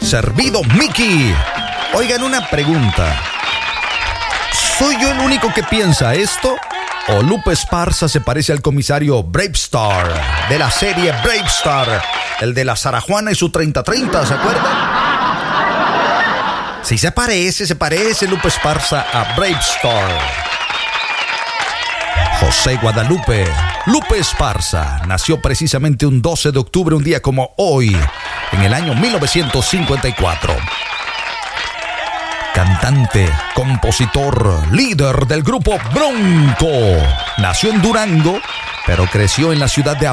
Servido Mickey. Oigan, una pregunta. ¿Soy yo el único que piensa esto? ¿O Lupe Esparza se parece al comisario Bravestar de la serie Bravestar? El de la Sara Juana y su 30-30, ¿se acuerdan? Sí, se parece Lupe Esparza a Bravestar. José Guadalupe Lupe Esparza nació precisamente un 12 de octubre, un día como hoy, en el año 1954. Cantante, compositor, líder del grupo Bronco. Nació en Durango, pero creció en la ciudad de